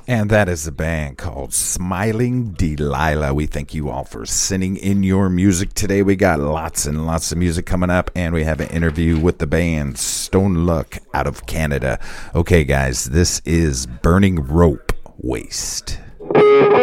And that is a band called Smiling Delilah. We thank you all for sending in your music today. We got lots and lots of music coming up, and we have an interview with the band Stone Luck out of Canada. Okay, guys, this is Burning Rope Waste.